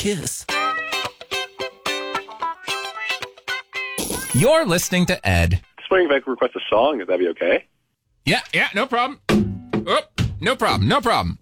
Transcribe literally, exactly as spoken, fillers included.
kiss. You're listening to Ed. Just wondering if I could request a song. Would that be okay? Yeah, yeah, no problem. Oh, no problem, no problem.